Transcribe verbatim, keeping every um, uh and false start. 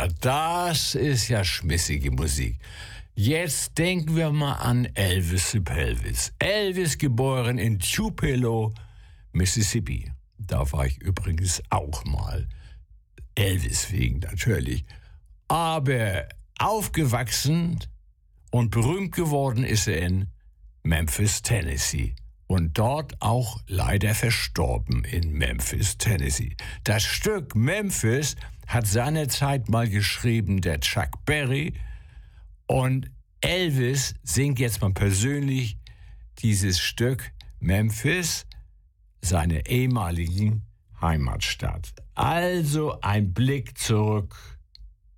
Ja, das ist ja schmissige Musik. Jetzt denken wir mal an Elvis the Pelvis. Elvis, geboren in Tupelo, Mississippi. Da war ich übrigens auch mal. Elvis wegen natürlich. Aber aufgewachsen und berühmt geworden ist er in Memphis, Tennessee. Und dort auch leider verstorben in Memphis, Tennessee. Das Stück Memphis hat seinerzeit mal geschrieben der Chuck Berry. Und Elvis singt jetzt mal persönlich dieses Stück Memphis, seine ehemaligen Heimatstadt. Also ein Blick zurück